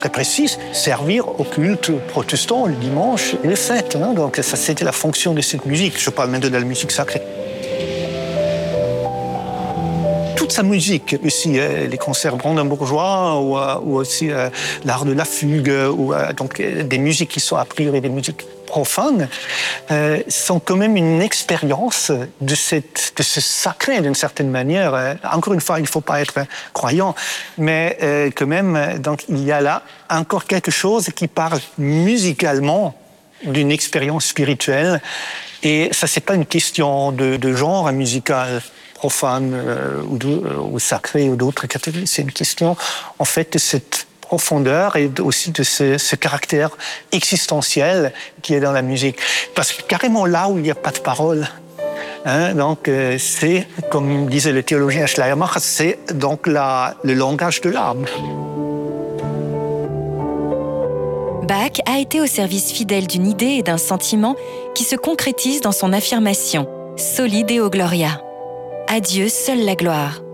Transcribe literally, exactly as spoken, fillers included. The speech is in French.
très précise, servir au culte protestant le dimanche et les fêtes. Hein. Donc ça, c'était la fonction de cette musique. Je parle même de la musique sacrée. Toute sa musique aussi, euh, les concerts brandebourgeois ou, euh, ou aussi euh, l'art de la fugue, ou euh, donc euh, des musiques qui sont a priori des musiques profanes, euh, sont quand même une expérience de, cette, de ce sacré d'une certaine manière. Euh, encore une fois, il ne faut pas être croyant, mais euh, quand même, donc il y a là encore quelque chose qui parle musicalement d'une expérience spirituelle. Et ça, c'est pas une question de, de genre musical profane euh, ou, de, euh, ou sacré ou d'autres catégories. C'est une question, en fait, de cette profondeur et aussi de ce, ce caractère existentiel qui est dans la musique. Parce que carrément là où il n'y a pas de parole, hein, donc euh, c'est, comme disait le théologien Schleiermacher, c'est donc la, le langage de l'âme. Bach a été au service fidèle d'une idée et d'un sentiment qui se concrétise dans son affirmation « Soli Deo Gloria ». À Dieu seule la gloire.